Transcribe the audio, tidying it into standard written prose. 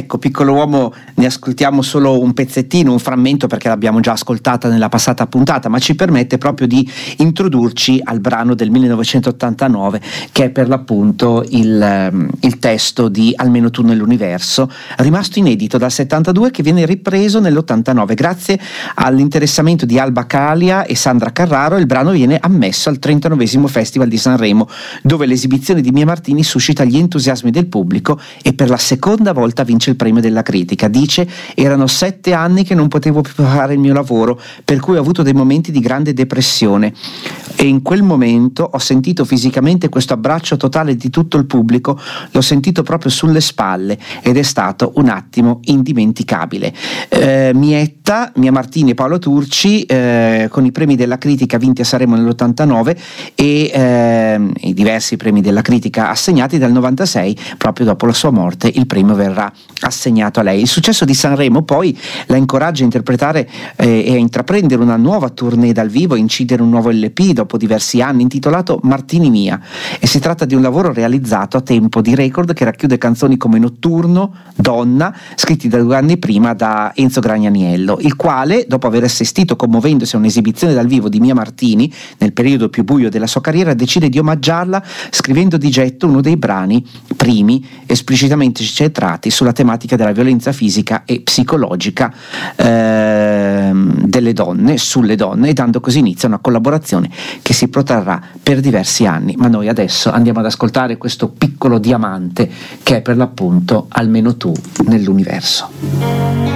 Ecco, Piccolo Uomo ne ascoltiamo solo un pezzettino, un frammento, perché l'abbiamo già ascoltata nella passata puntata, ma ci permette proprio di introdurci al brano del 1989, che è per l'appunto il testo di Almeno tu nell'universo, rimasto inedito dal 72, che viene ripreso nell'89. Grazie all'interessamento di Alba Calia e Sandra Carraro, il brano viene ammesso al 39esimo Festival di Sanremo, dove l'esibizione di Mia Martini suscita gli entusiasmi del pubblico e per la seconda volta vince il premio della critica. Dice: erano 7 anni che non potevo più fare il mio lavoro, per cui ho avuto dei momenti di grande depressione e in quel momento ho sentito fisicamente questo abbraccio totale di tutto il pubblico, l'ho sentito proprio sulle spalle ed è stato un attimo indimenticabile. Mietta, Mia Martini e Paolo Turci, con i premi della critica vinti a Sanremo nell'89 e i diversi premi della critica assegnati dal 96, proprio dopo la sua morte il premio verrà assegnato a lei. Il successo di Sanremo poi la incoraggia a interpretare e a intraprendere una nuova tournée dal vivo, a incidere un nuovo LP dopo diversi anni intitolato Martini Mia, e si tratta di un lavoro realizzato a tempo di record che racchiude canzoni come Notturno, Donna, scritti da 2 anni prima da Enzo Gragnaniello, il quale, dopo aver assistito commuovendosi a un'esibizione dal vivo di Mia Martini nel periodo più buio della sua carriera, decide di omaggiarla scrivendo di getto uno dei brani primi esplicitamente centrati sulla tematica della violenza fisica e psicologica delle donne, sulle donne, e dando così inizio a una collaborazione che si protrarrà per diversi anni. Ma noi adesso andiamo ad ascoltare questo piccolo diamante che è per l'appunto Almeno tu nell'universo.